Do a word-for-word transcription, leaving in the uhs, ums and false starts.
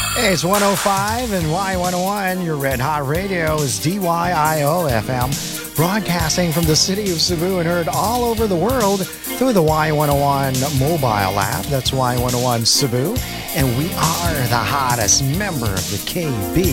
Hey, it's one oh five and Y one oh one. Your Red Hot Radio is D Y I O F M, broadcasting from the city of Cebu and heard all over the world through the Y one oh one mobile app. That's Y one oh one Cebu. And we are the hottest member of the K B